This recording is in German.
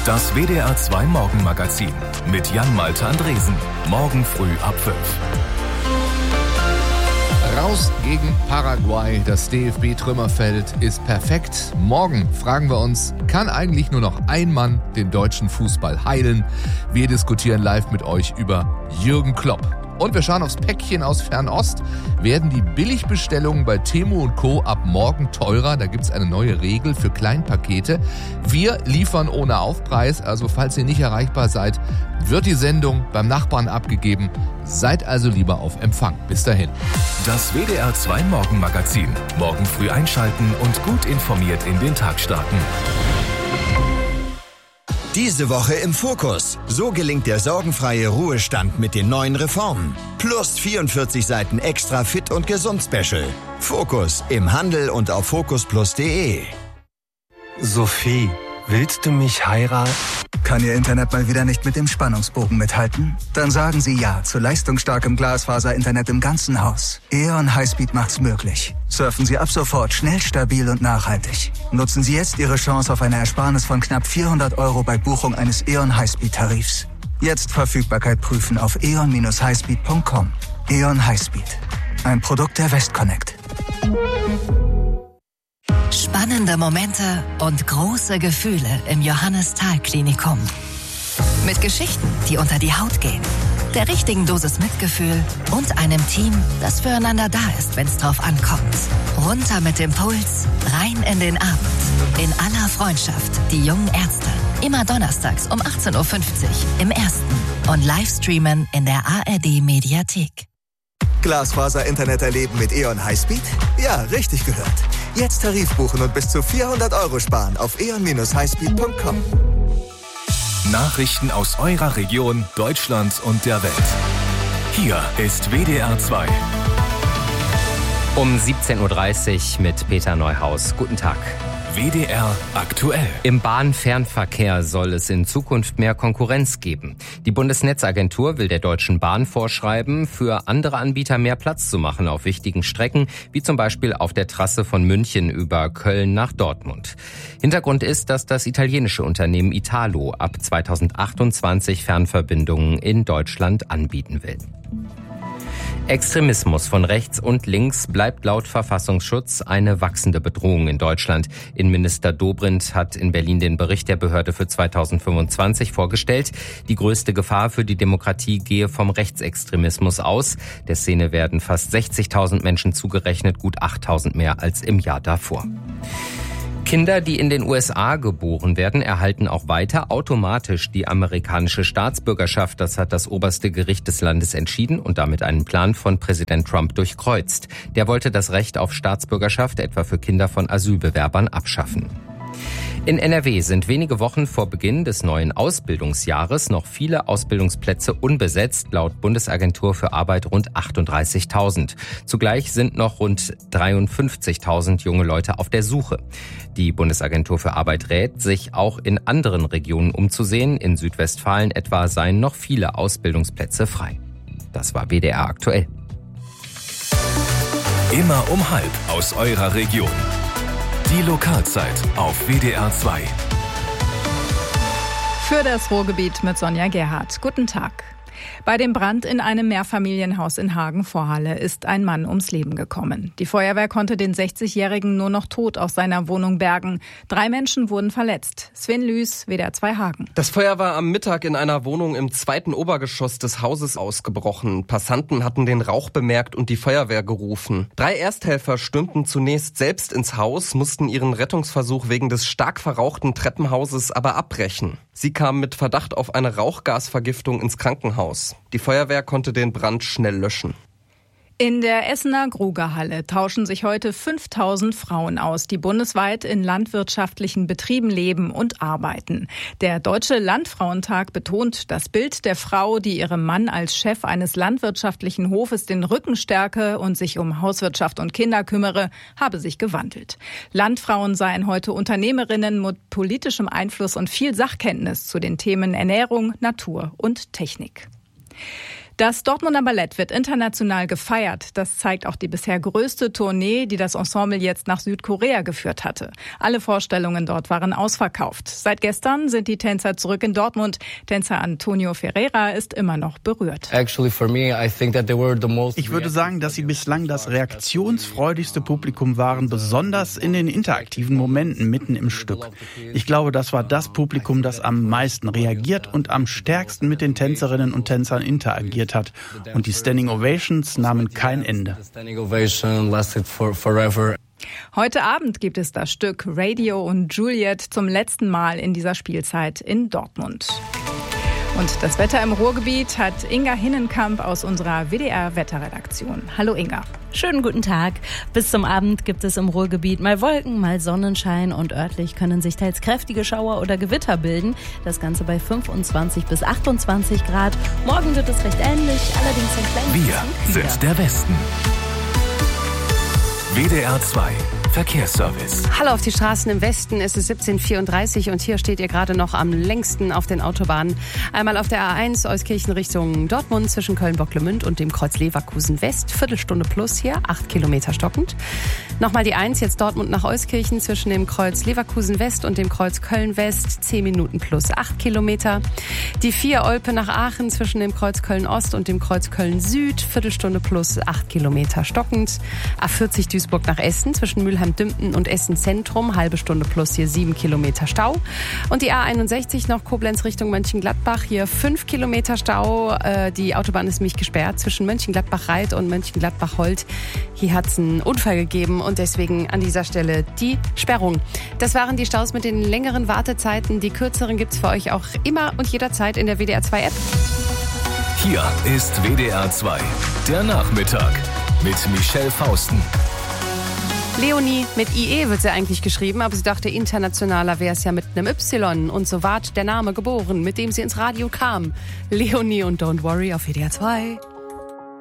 Das WDR 2 Morgenmagazin mit Jan-Malte Andresen. Morgen früh ab 5. Raus gegen Paraguay. Das DFB-Trümmerfeld ist perfekt. Morgen fragen wir uns, kann eigentlich nur noch ein Mann den deutschen Fußball heilen? Wir diskutieren live mit euch über Jürgen Klopp. Und wir schauen aufs Päckchen aus Fernost. Werden die Billigbestellungen bei Temu & Co. ab morgen teurer? Da gibt's eine neue Regel für Kleinpakete. Wir liefern ohne Aufpreis, also falls ihr nicht erreichbar seid, wird die Sendung beim Nachbarn abgegeben. Seid also lieber auf Empfang. Bis dahin. Das WDR 2 Morgenmagazin. Morgen früh einschalten und gut informiert in den Tag starten. Diese Woche im Fokus. So gelingt der sorgenfreie Ruhestand mit den neuen Reformen. Plus 44 Seiten extra Fit und Gesund Special. Fokus im Handel und auf focusplus.de. Sophie, willst du mich heiraten? Kann Ihr Internet mal wieder nicht mit dem Spannungsbogen mithalten? Dann sagen Sie ja zu leistungsstarkem Glasfaser-Internet im ganzen Haus. E.ON Highspeed macht's möglich. Surfen Sie ab sofort schnell, stabil und nachhaltig. Nutzen Sie jetzt Ihre Chance auf eine Ersparnis von knapp 400 € bei Buchung eines E.ON Highspeed-Tarifs. Jetzt Verfügbarkeit prüfen auf eon-highspeed.com. E.ON Highspeed. Ein Produkt der Westconnect. Spannende Momente und große Gefühle im Johannes-Thal-Klinikum. Mit Geschichten, die unter die Haut gehen, der richtigen Dosis Mitgefühl und einem Team, das füreinander da ist, wenn es drauf ankommt. Runter mit dem Puls, rein in den Abend. In aller Freundschaft, die jungen Ärzte. Immer donnerstags um 18.50 Uhr im Ersten und Livestreamen in der ARD-Mediathek. Glasfaser-Internet erleben mit E.ON Highspeed? Ja, richtig gehört. Jetzt Tarif buchen und bis zu 400 € sparen auf eon-highspeed.com. Nachrichten aus eurer Region, Deutschland und der Welt. Hier ist WDR 2. Um 17.30 Uhr mit Peter Neuhaus. Guten Tag. WDR aktuell. Im Bahnfernverkehr soll es in Zukunft mehr Konkurrenz geben. Die Bundesnetzagentur will der Deutschen Bahn vorschreiben, für andere Anbieter mehr Platz zu machen auf wichtigen Strecken, wie zum Beispiel auf der Trasse von München über Köln nach Dortmund. Hintergrund ist, dass das italienische Unternehmen Italo ab 2028 Fernverbindungen in Deutschland anbieten will. Extremismus von rechts und links bleibt laut Verfassungsschutz eine wachsende Bedrohung in Deutschland. Innenminister Dobrindt hat in Berlin den Bericht der Behörde für 2025 vorgestellt. Die größte Gefahr für die Demokratie gehe vom Rechtsextremismus aus. Der Szene werden fast 60.000 Menschen zugerechnet, gut 8.000 mehr als im Jahr davor. Kinder, die in den USA geboren werden, erhalten auch weiter automatisch die amerikanische Staatsbürgerschaft. Das hat das oberste Gericht des Landes entschieden und damit einen Plan von Präsident Trump durchkreuzt. Der wollte das Recht auf Staatsbürgerschaft etwa für Kinder von Asylbewerbern abschaffen. In NRW sind wenige Wochen vor Beginn des neuen Ausbildungsjahres noch viele Ausbildungsplätze unbesetzt, laut Bundesagentur für Arbeit rund 38.000. Zugleich sind noch rund 53.000 junge Leute auf der Suche. Die Bundesagentur für Arbeit rät, sich auch in anderen Regionen umzusehen. In Südwestfalen etwa seien noch viele Ausbildungsplätze frei. Das war WDR aktuell. Immer um 12 aus eurer Region. Die Lokalzeit auf WDR 2. Für das Ruhrgebiet mit Sonja Gerhardt. Guten Tag. Bei dem Brand in einem Mehrfamilienhaus in Hagen-Vorhalle ist ein Mann ums Leben gekommen. Die Feuerwehr konnte den 60-Jährigen nur noch tot aus seiner Wohnung bergen. 3 Menschen wurden verletzt. Sven Lüß, WDR 2 Hagen. Das Feuer war am Mittag in einer Wohnung im 2. Obergeschoss des Hauses ausgebrochen. Passanten hatten den Rauch bemerkt und die Feuerwehr gerufen. 3 Ersthelfer stürmten zunächst selbst ins Haus, mussten ihren Rettungsversuch wegen des stark verrauchten Treppenhauses aber abbrechen. Sie kamen mit Verdacht auf eine Rauchgasvergiftung ins Krankenhaus. Die Feuerwehr konnte den Brand schnell löschen. In der Essener Grugerhalle tauschen sich heute 5.000 Frauen aus, die bundesweit in landwirtschaftlichen Betrieben leben und arbeiten. Der Deutsche Landfrauentag betont, das Bild der Frau, die ihrem Mann als Chef eines landwirtschaftlichen Hofes den Rücken stärke und sich um Hauswirtschaft und Kinder kümmere, habe sich gewandelt. Landfrauen seien heute Unternehmerinnen mit politischem Einfluss und viel Sachkenntnis zu den Themen Ernährung, Natur und Technik. Das Dortmunder Ballett wird international gefeiert. Das zeigt auch die bisher größte Tournee, die das Ensemble jetzt nach Südkorea geführt hatte. Alle Vorstellungen dort waren ausverkauft. Seit gestern sind die Tänzer zurück in Dortmund. Tänzer Antonio Ferreira ist immer noch berührt. Ich würde sagen, dass sie bislang das reaktionsfreudigste Publikum waren, besonders in den interaktiven Momenten mitten im Stück. Ich glaube, das war das Publikum, das am meisten reagiert und am stärksten mit den Tänzerinnen und Tänzern interagiert hat. Und die Standing Ovations nahmen kein Ende. Heute Abend gibt es das Stück Radio und Juliet zum letzten Mal in dieser Spielzeit in Dortmund. Und das Wetter im Ruhrgebiet hat Inga Hinnenkamp aus unserer WDR-Wetterredaktion. Hallo Inga. Schönen guten Tag. Bis zum Abend gibt es im Ruhrgebiet mal Wolken, mal Sonnenschein und örtlich können sich teils kräftige Schauer oder Gewitter bilden. Das Ganze bei 25 bis 28 Grad. Morgen wird es recht ähnlich, allerdings ein kleines Wir sind der Westen. WDR 2 Verkehrsservice. Hallo auf die Straßen im Westen, es ist 17:34 und hier steht ihr gerade noch am längsten auf den Autobahnen. Einmal auf der A1 Euskirchen Richtung Dortmund zwischen Köln-Bocklemünd und dem Kreuz Leverkusen West. Viertelstunde plus hier, 8 Kilometer stockend. Nochmal die 1 jetzt Dortmund nach Euskirchen zwischen dem Kreuz Leverkusen West und dem Kreuz Köln West. 10 Minuten plus 8 Kilometer. Die 4 Olpe nach Aachen zwischen dem Kreuz Köln Ost und dem Kreuz Köln Süd. Viertelstunde plus 8 Kilometer stockend. A40 Duisburg nach Essen zwischen Mülheim-Dümpten und Essen Zentrum, halbe Stunde plus hier 7 Kilometer Stau. Und die A61 noch Koblenz Richtung Mönchengladbach, hier 5 Kilometer Stau. Die Autobahn ist nämlich gesperrt zwischen Mönchengladbach-Reit und Mönchengladbach-Holt. Hier hat es einen Unfall gegeben und deswegen an dieser Stelle die Sperrung. Das waren die Staus mit den längeren Wartezeiten. Die kürzeren gibt es für euch auch immer und jederzeit in der WDR 2 App. Hier ist WDR 2, der Nachmittag mit Michelle Fausten. Leonie, mit IE wird sie eigentlich geschrieben, aber sie dachte, internationaler wäre es ja mit einem Y. Und so ward der Name geboren, mit dem sie ins Radio kam. Leonie und Don't Worry auf WDR 2.